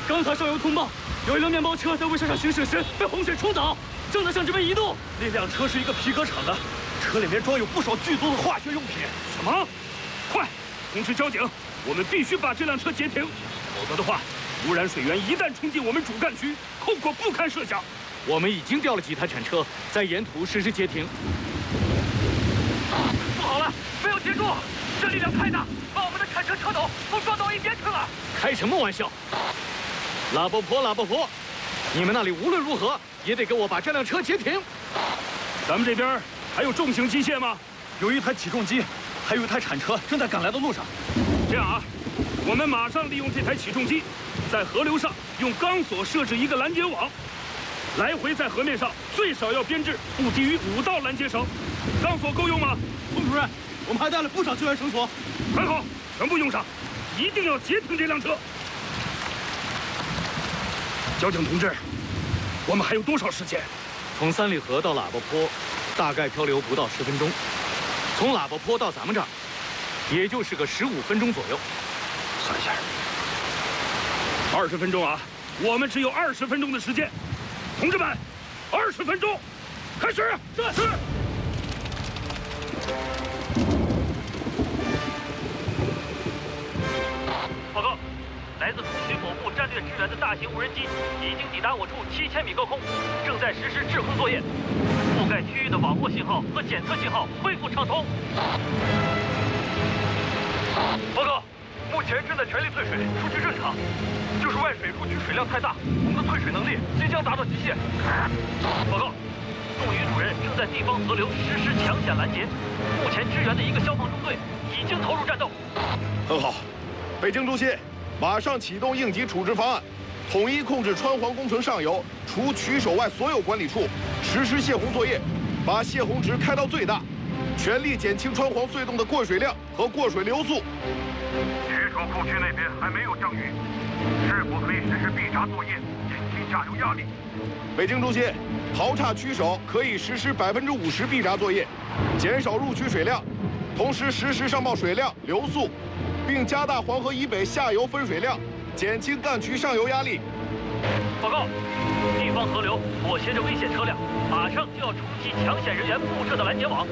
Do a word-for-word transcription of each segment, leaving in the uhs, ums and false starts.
刚才上游通报，有一辆面包车在卫山上行驶时被洪水冲倒，正在向这边移动。 那辆车是一个皮革厂的，车里面装有不少剧毒的化学用品。 什么？快，通知交警，我们必须把这辆车截停，否则的话，污染水源一旦冲进我们主干区，后果不堪设想。 我们已经调了几台铲车，在沿途实施截停。 不好了，没有截住，这力量太大，把我们的铲车车斗都撞到一边去了。 开什么玩笑！拉波婆，拉波婆，你们那里无论如何也得给我把这辆车截停。 咱们这边还有重型机械吗？ 有一台起重机，还有一台铲车正在赶来的路上。 这样啊，我们马上利用这台起重机，在河流上用钢索设置一个拦截网。来回在河面上最少要编制不低于五道拦截绳，钢索够用吗？ 冯主任，我们还带了不少救援绳索。 很好，全部用上，一定要截停这辆车。交警同志，我们还有多少时间？ 从三里河到喇叭坡，大概漂流不到十分钟；从喇叭坡到咱们这儿，也就是个十五分钟左右。 算一下，二十分钟啊！我们只有二十分钟的时间。同志们，二十分钟，开始！是是。 报告，来自空军某部战略支援的大型无人机已经抵达我处七千米高空，正在实施滞空作业，覆盖区域的网络信号和检测信号恢复畅通。报告，目前正在全力退水，数据正常。就是外水入区水量太大，我们的退水能力即将达到极限。报告，众鱼主任正在地方河流实施抢险拦截，目前支援的一个消防中队已经投入战斗。 很好，北京中心，马上启动应急处置方案，统一控制川黄工程上游除渠首外所有管理处，实施泄洪作业，把泄洪值开到最大，全力减轻川黄隧洞的过水量和过水流速。 渠首库区那边还没有降雨，是否可以实施闭闸作业，减轻下游压力？ 北京中心，淘岔渠首可以实施百分之五十闭闸作业，减少入渠水量，同时实时上报水量、流速，并加大黄河以北下游分水量，减轻干渠上游压力。 报告，地方河流裹挟着危险车辆，马上就要冲击抢险人员布设的拦截网。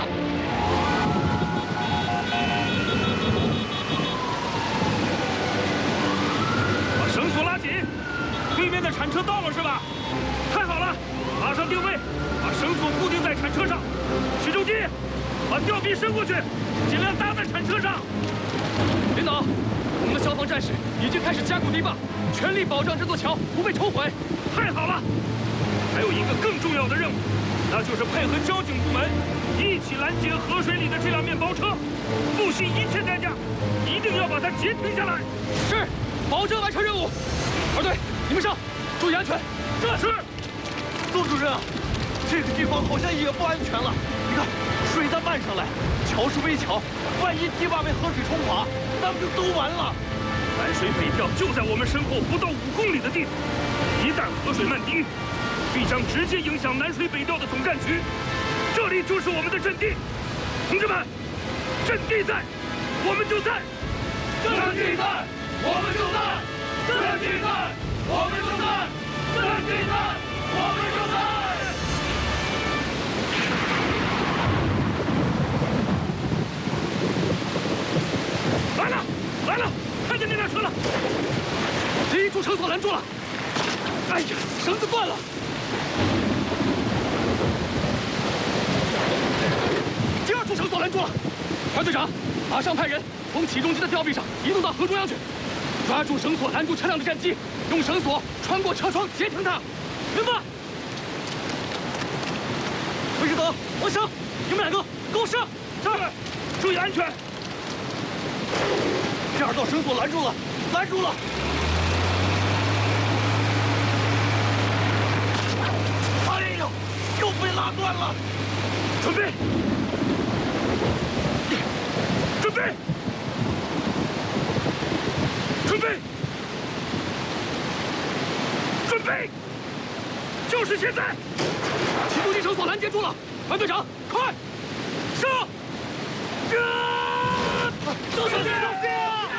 绳索拉紧，对面的铲车到了是吧？太好了，马上定位，把绳索固定在铲车上。起重机，把吊臂伸过去，尽量搭在铲车上。 领导，我们的消防战士已经开始加固堤坝，全力保障这座桥不被冲毁。 太好了，还有一个更重要的任务，那就是配合交警部门，一起拦截河水里的这辆面包车，不惜一切代价，一定要把它截停下来。 是。保证完成任务。二队，你们上，注意安全。 这是。 宋主任啊，这个地方好像也不安全了。你看，水在漫上来，桥是危桥，万一堤坝被河水冲垮，咱们就都完了。 南水北调就在我们身后不到五公里的地方，一旦河水漫堤，必将直接影响南水北调的总干区。这里就是我们的阵地，同志们，阵地在，我们就在。 阵地在。我们就在，阵地在，我们就在，阵地在，我们就在。来了，来了，看见那辆车了！ 第一柱绳索拦住了。哎呀，绳子断了。第二柱绳索拦住了。团队长，马上派人从起重机的吊臂上移动到河中央去。抓住绳索，拦住车辆的战机，用绳索穿过车窗截停它。明白。崔志德、王生，你们两个跟我上。 是，注意安全。 第二道绳索拦住了，拦住了。哎呦，又被拉断了。 准备，准备。准备，准备，就是现在！起重机绳索拦截住了，团队长，快上！啊！ 周小姐，